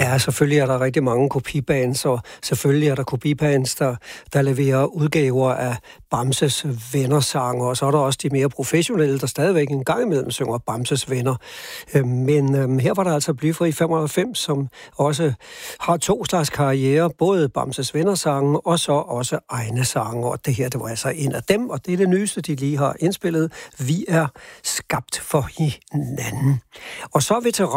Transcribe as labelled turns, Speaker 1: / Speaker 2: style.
Speaker 1: Ja, selvfølgelig er der rigtig mange kopibands, og selvfølgelig er der kopibands, der leverer udgaver af Bamses Venner-sange, og så er der også de mere professionelle, der stadigvæk en gang imellem synger Bamses Venner. Men her var der altså Blyfri 95, som også har 2 slags karriere, både Bamses Venner-sange og så også egne sange, og det her, det var altså en af dem, og det er det nyeste, de lige har indspillet. Vi er skabt for hinanden. Og så er vi til